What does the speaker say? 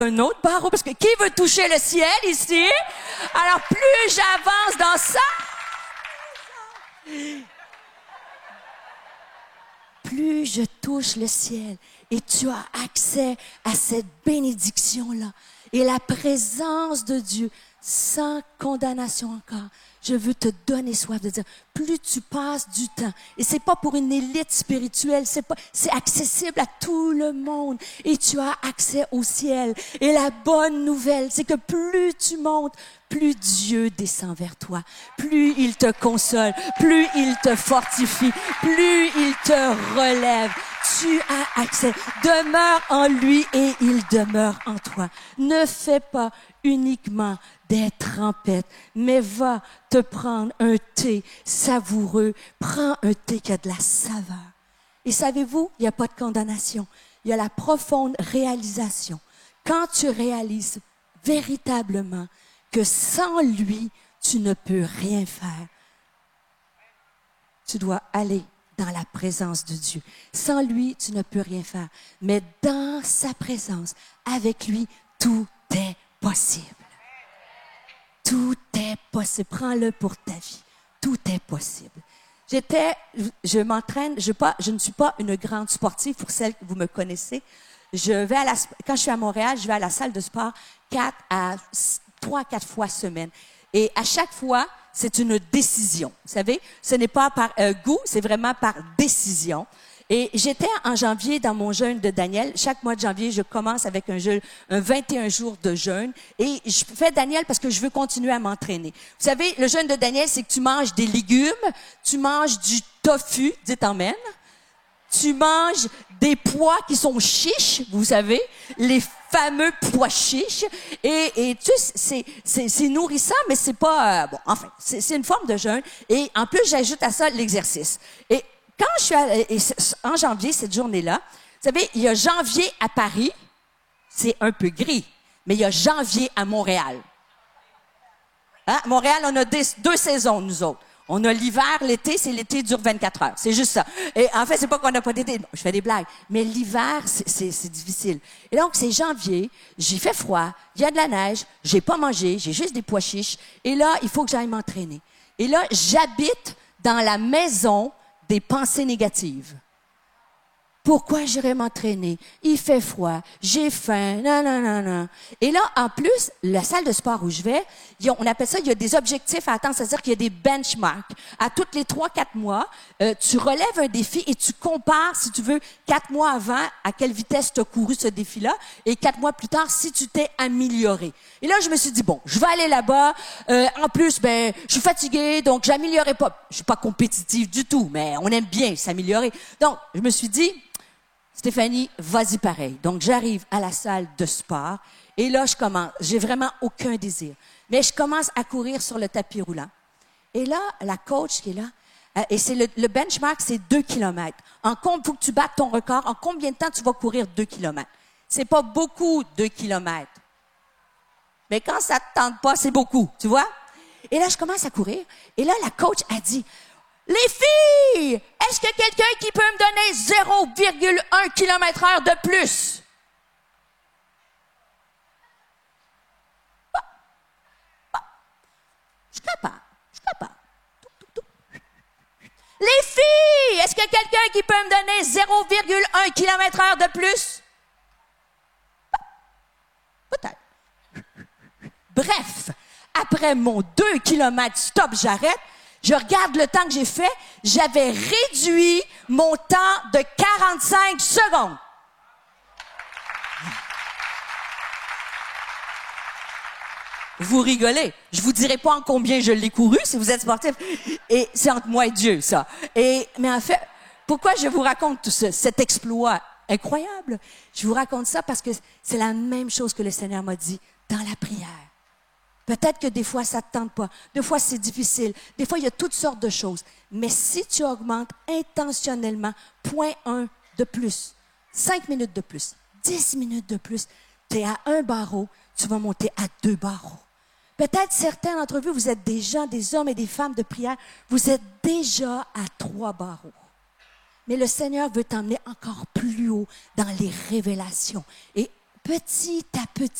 Un autre barreau, parce que qui veut toucher le ciel ici? Alors, plus j'avance dans ça, plus je touche le ciel. Et tu as accès à cette bénédiction-là. Et la présence de Dieu, sans condamnation encore. Je veux te donner soif de dire, plus tu passes du temps, et c'est pas pour une élite spirituelle, c'est accessible à tout le monde, et tu as accès au ciel. Et la bonne nouvelle, c'est que plus tu montes, plus Dieu descend vers toi, plus il te console, plus il te fortifie, plus il te relève. Tu as accès. Demeure en lui et il demeure en toi. Ne fais pas uniquement des trempettes, mais va te prendre un thé savoureux. Prends un thé qui a de la saveur. Et savez-vous, il n'y a pas de condamnation. Il y a la profonde réalisation. Quand tu réalises véritablement que sans lui, tu ne peux rien faire, tu dois aller dans la présence de Dieu. Sans lui, tu ne peux rien faire. Mais dans sa présence, avec lui, tout est possible. Tout est possible. Prends-le pour ta vie. Tout est possible. Je m'entraîne, je ne suis pas une grande sportive pour celles que vous me connaissez. Quand je suis à Montréal, je vais à la salle de sport 3 à 4 fois semaine. Et à chaque fois, c'est une décision. Vous savez, ce n'est pas par goût, c'est vraiment par décision. Et j'étais en janvier dans mon jeûne de Daniel. Chaque mois de janvier, je commence avec un 21 jours de jeûne. Et je fais Daniel parce que je veux continuer à m'entraîner. Vous savez, le jeûne de Daniel, c'est que tu manges des légumes, tu manges du tofu, dites amen. Tu manges des pois qui sont chiches, vous savez, les fameux pois chiches. Et tu sais, c'est nourrissant, mais c'est pas... c'est une forme de jeûne. Et en plus, j'ajoute à ça l'exercice. Et quand je suis en janvier, cette journée-là, vous savez, il y a janvier à Paris, c'est un peu gris, mais il y a janvier à Montréal. Hein? Montréal, on a 2 saisons, nous autres. On a l'hiver, l'été, c'est l'été dure 24 heures. C'est juste ça. Et en fait, c'est pas qu'on n'a pas d'été. Je fais des blagues. Mais l'hiver, c'est difficile. Et donc, c'est janvier, j'ai fait froid, il y a de la neige, j'ai pas mangé, j'ai juste des pois chiches. Et là, il faut que j'aille m'entraîner. Et là, j'habite dans la maison des pensées négatives. Pourquoi j'irais m'entraîner? Il fait froid, j'ai faim, non. Et là, en plus, la salle de sport où je vais, on appelle ça, il y a des objectifs à atteindre, c'est-à-dire qu'il y a des benchmarks. À toutes les 3-4 mois, tu relèves un défi et tu compares, si tu veux, 4 mois avant, à quelle vitesse tu as couru ce défi-là, et 4 mois plus tard, si tu t'es amélioré. Et là, je me suis dit, bon, je vais aller là-bas. En plus, je suis fatiguée, donc j'améliorerai pas. Je suis pas compétitive du tout, mais on aime bien s'améliorer. Donc, je me suis dit, Stéphanie, vas-y pareil. Donc, j'arrive à la salle de sport et là, je commence. J'ai vraiment aucun désir. Mais je commence à courir sur le tapis roulant. Et là, la coach qui est là, et c'est le benchmark, c'est 2 kilomètres. Il faut que tu battes ton record. En combien de temps tu vas courir 2 kilomètres? C'est pas beaucoup, 2 kilomètres. Mais quand ça te tente pas, c'est beaucoup, tu vois? Et là, je commence à courir. Et là, la coach a dit... Les filles, est-ce que quelqu'un qui peut me donner 0,1 km/h de plus? Je suis capable. Les filles, est-ce que quelqu'un qui peut me donner 0,1 km/h de plus? Peut-être. Bref, après mon 2 km stop, j'arrête. Je regarde le temps que j'ai fait, j'avais réduit mon temps de 45 secondes. Vous rigolez. Je vous dirai pas en combien je l'ai couru si vous êtes sportif. Et c'est entre moi et Dieu, ça. Mais en fait, pourquoi je vous raconte tout cet exploit incroyable? Je vous raconte ça parce que c'est la même chose que le Seigneur m'a dit dans la prière. Peut-être que des fois, ça ne te tente pas. Des fois, c'est difficile. Des fois, il y a toutes sortes de choses. Mais si tu augmentes intentionnellement 0,1 de plus, 5 minutes de plus, 10 minutes de plus, tu es à 1 barreau, tu vas monter à 2 barreaux. Peut-être certains d'entre vous, vous êtes des gens, des hommes et des femmes de prière, vous êtes déjà à 3 barreaux. Mais le Seigneur veut t'emmener encore plus haut dans les révélations. Et petit à petit,